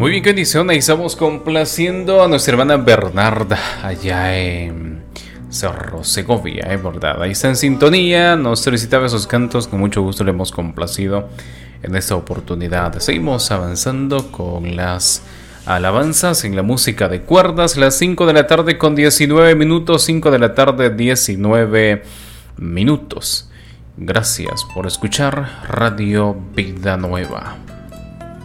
Muy bien, qué bendición. Ahí estamos complaciendo a nuestra hermana Bernarda allá en Cerro Segovia, ¿verdad? Ahí está en sintonía, nos solicitaba esos cantos, con mucho gusto le hemos complacido en esta oportunidad. Seguimos avanzando con las alabanzas en la música de cuerdas, las 5 de la tarde con 19 minutos, 5 de la tarde 19 minutos. Gracias por escuchar Radio Vida Nueva.